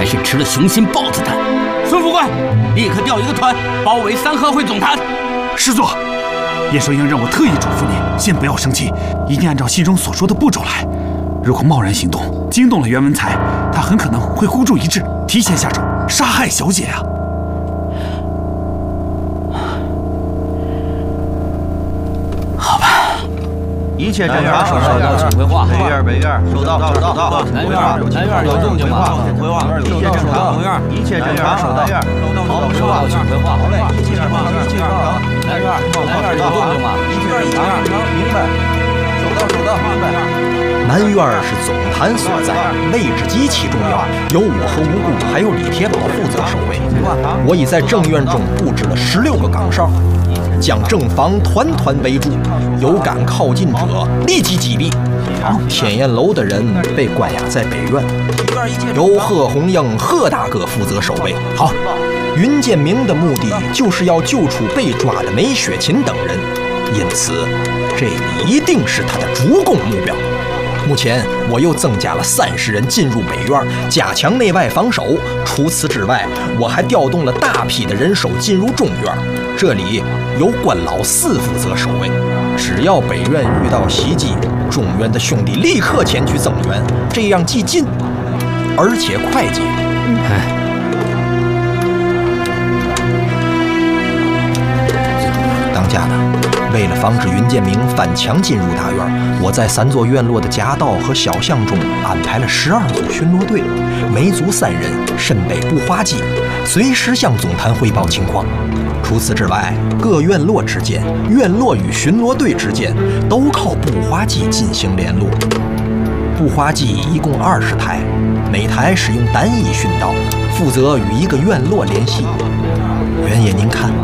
是吃了雄心豹子胆。孙副官，立刻调一个团包围三合会总坛。 师座，叶寿英让我特意嘱咐你，先不要生气，一定按照信中所说的步骤来。如果贸然行动，惊动了袁文才，他很可能会孤注一掷，提前下手杀害小姐啊！ 好吧， 一切正常，收到，请回话。北院，收到。南院有动静吗？回话。一切正常，一切正常，收到。好，回话，请回话。好嘞，一切正常。南院有动静吗？一切正常，明白。收到，明白。 南院是总坛所在，位置极其重要，由我和吴故还有李铁宝负责守卫。我已在正院中布置了16个岗哨，将正房团团围住，有敢靠近者立即击毙。天焰楼的人被关押在北院，由贺红英贺大哥负责守卫。好，云建明的目的就是要救出被抓的梅雪琴等人，因此这里一定是他的主攻目标。目前我又增加了30人进入北院，加强内外防守。除此之外，我还调动了大批的人手进入中院，这里由关老四负责守卫。只要北院遇到袭击，中院的兄弟立刻前去增援，这样既近而且快捷。当家的，为了防止云建明翻墙进入大院，我在3座院落的夹道和小巷中安排了12组巡逻队，每组3人，身背步花机，随时向总坛汇报情况。除此之外，各院落之间、院落与巡逻队之间都靠步花机进行联络。步花机一共20台，每台使用单一讯道，负责与一个院落联系。原爷，您看。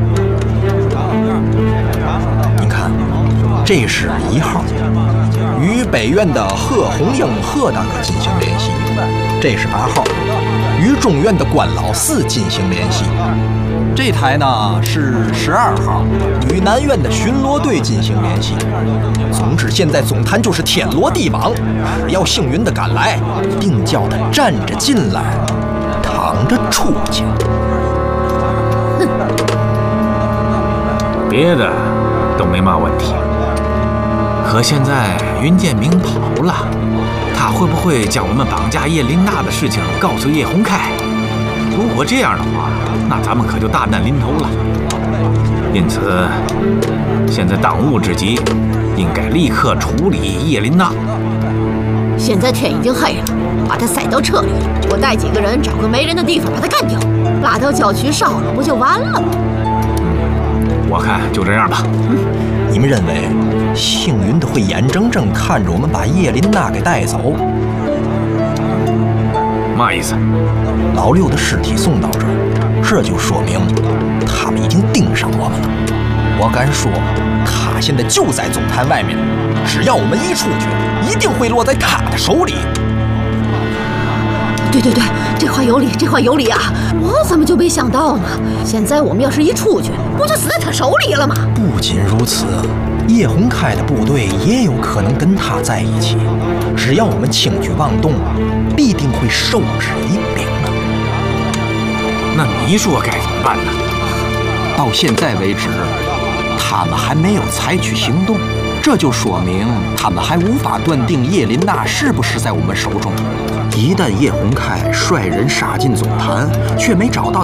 这是1号，与北院的贺红英贺大哥进行联系。这是8号，与中院的关老四进行联系。这台呢是12号，与南院的巡逻队进行联系。总之，现在总坛就是天罗地网，只要幸运的赶来，定叫他站着进来，躺着出去。 别的都没嘛问题。可现在云建明跑了，他会不会将我们绑架叶琳娜的事情告诉叶洪开？如果这样的话，那咱们可就大难临头了。因此，现在当务之急，应该立刻处理叶琳娜。 现在天已经黑了，把他塞到车里，我带几个人找个没人的地方把他干掉，拉到郊区烧了，不就完了吗？ 我看就这样吧。 你们认为幸运的会眼睁睁看着我们把叶琳娜给带走？ 嘛意思？ 老六的尸体送到这儿，这就说明他们已经盯上我们了。我敢说，他现在就在总坛外面，只要我们一出去，一定会落在他的手里。 对，这话有理啊！我怎么就没想到呢？现在我们要是一出去，不就死在他手里了吗？ 不仅如此，叶洪开的部队也有可能跟他在一起。只要我们轻举妄动，必定会受之以柄啊！ 那你说该怎么办呢？ 到现在为止，他们还没有采取行动，这就说明他们还无法断定叶琳娜是不是在我们手中。一旦叶洪开率人杀进总坛，却没找到